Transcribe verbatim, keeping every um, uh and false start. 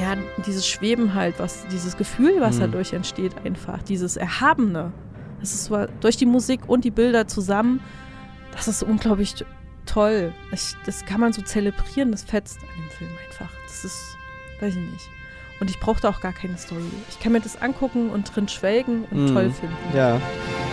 ja, dieses Schweben halt, was, dieses Gefühl, was Mhm. dadurch entsteht einfach, dieses Erhabene. Das ist so, durch die Musik und die Bilder zusammen, das ist unglaublich t- toll. Ich, das kann man so zelebrieren, das fetzt an dem Film einfach. Das ist, weiß ich nicht. Und ich brauchte auch gar keine Story. Ich kann mir das angucken und drin schwelgen und Mhm. toll finden. Ja.